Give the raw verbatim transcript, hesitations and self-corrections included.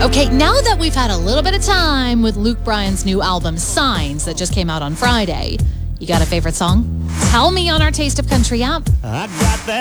Okay, now that we've had a little bit of time with Luke Bryan's new album, Signs, that just came out on Friday, you got a favorite song? Tell me on our Taste of Country app. I got that